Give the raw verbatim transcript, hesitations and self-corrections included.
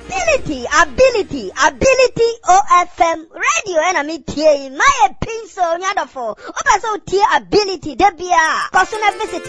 ability, ability, ability O F M radio and me tie my pencil nyadofo. Opa so tie ability debia. Cause na visit